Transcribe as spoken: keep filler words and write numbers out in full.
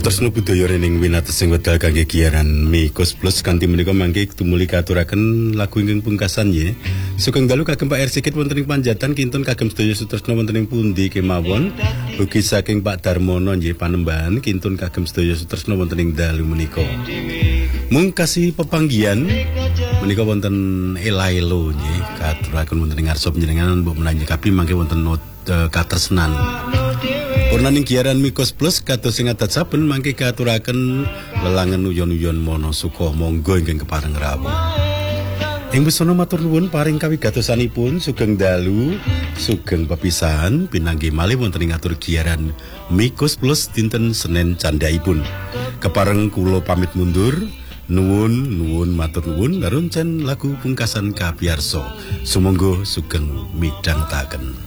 Sutresna budaya rening winatesing wedal kangge giaran Mikos Plus kanthi menika mangke tumuli katuraken lagu ingkang pungkasan nggih. Sugeng dalu kagem Pak R Sikit wonten ing Panjatan kinten kagem sedaya Sutresna wonten ing pundi kemawon. Ugi saking Pak Darmono nggih Panembahan kinten kagem sedaya Sutresna wonten ing dalu menika. Mungkasi pepanggihan menika wonten elaelo nggih katuraken wonten ing ngarsa panjenengan mbok menawi kapi mangke wonten not uh, katresnan. Purnaning giaran Mikos Plus kados sing adat saben mangke katuraken lelangan uyon-uyon mono suka monggo ingkang kepareng rawuh. Ing busana matur nuwun paring kawigatosanipun sugeng dalu sugeng pepisahan pinanggi malih wonten ing atur giaran Mikos Plus dinten Senin candhaipun. Kepareng kula pamit mundur. Nuwun nuwun matur nuwun laruncen lagu pungkasan kapiyarsa. Sumangga sugeng midhangetaken.